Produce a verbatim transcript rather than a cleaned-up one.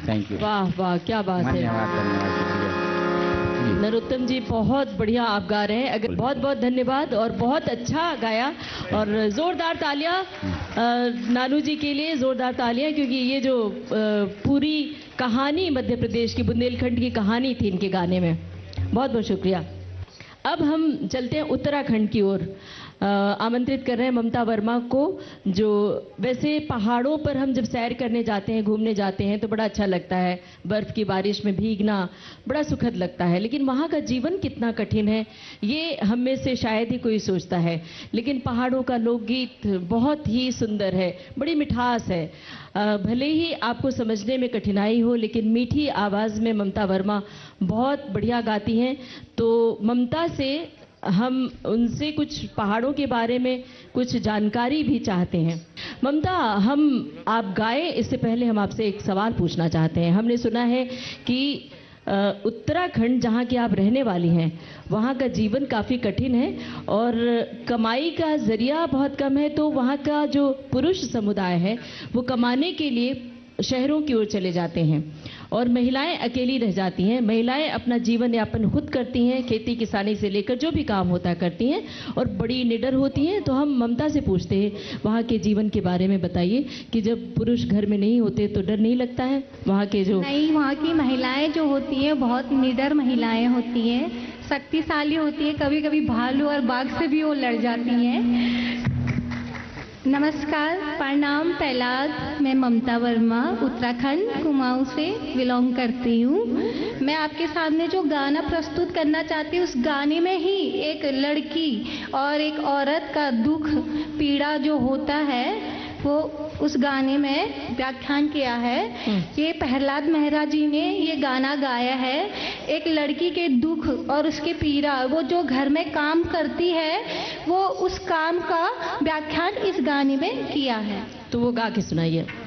Thank you. वाह वाह, क्या बात है। धन्यवाद धन्यवाद शुक्रिया। नरोत्तम जी बहुत बढ़िया आप गा रहे हैं, अगर बहुत बहुत धन्यवाद और बहुत अच्छा गाया। और जोरदार तालियां नानू जी के लिए, जोरदार तालियां, क्योंकि ये जो पूरी कहानी मध्य प्रदेश की बुंदेलखंड की कहानी थी इनके गाने में। बहुत बहुत शुक्रिया। अब हम चलते हैं उत्तराखंड की ओर। आमंत्रित कर रहे हैं ममता वर्मा को, जो वैसे पहाड़ों पर हम जब सैर करने जाते हैं, घूमने जाते हैं तो बड़ा अच्छा लगता है, बर्फ़ की बारिश में भीगना बड़ा सुखद लगता है, लेकिन वहाँ का जीवन कितना कठिन है ये हम में से शायद ही कोई सोचता है। लेकिन पहाड़ों का लोकगीत बहुत ही सुंदर है, बड़ी मिठास है। भले ही आपको समझने में कठिनाई हो, लेकिन मीठी आवाज़ में ममता वर्मा बहुत बढ़िया गाती हैं। तो ममता से हम उनसे कुछ पहाड़ों के बारे में कुछ जानकारी भी चाहते हैं। ममता, हम आप गाए इससे पहले हम आपसे एक सवाल पूछना चाहते हैं। हमने सुना है कि उत्तराखंड जहाँ की आप रहने वाली हैं, वहाँ का जीवन काफ़ी कठिन है और कमाई का ज़रिया बहुत कम है, तो वहाँ का जो पुरुष समुदाय है वो कमाने के लिए शहरों की ओर चले जाते हैं और महिलाएं अकेली रह जाती हैं। महिलाएं अपना जीवन यापन खुद करती हैं, खेती किसानी से लेकर जो भी काम होता करती हैं और बड़ी निडर होती हैं। तो हम ममता से पूछते हैं वहाँ के जीवन के बारे में बताइए कि जब पुरुष घर में नहीं होते तो डर नहीं लगता है? वहाँ के जो नहीं, वहाँ की महिलाएं जो होती हैं बहुत निडर महिलाएं होती हैं, शक्तिशाली होती है, कभी कभी भालू और बाघ से भी वो लड़ जाती हैं। नमस्कार, प्रणाम प्रहलाद। मैं ममता वर्मा उत्तराखंड कुमाऊं से बिलोंग करती हूँ। मैं आपके सामने जो गाना प्रस्तुत करना चाहती हूँ, उस गाने में ही एक लड़की और एक औरत का दुख पीड़ा जो होता है वो उस गाने में व्याख्यान किया है। ये प्रहलाद मेहरा जी ने ये गाना गाया है। एक लड़की के दुख और उसके पीड़ा, वो जो घर में काम करती है, वो उस काम का व्याख्यान इस गाने में किया है। तो वो गा के सुनाइए।